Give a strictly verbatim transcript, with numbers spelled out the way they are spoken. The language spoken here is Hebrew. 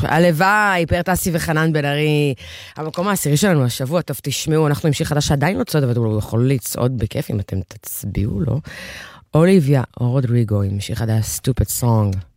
הלוואי, פרטסי וחנן בן ארי. המקום העשירי שלנו השבוע, טוב תשמעו, אנחנו עם שיר חדש שעדיין לא צועד, אבל הוא יכול לצעוד בכיף אם אתם תצביעו לו. אוליביה רודריגו עם שיר חדש, Stupid Song.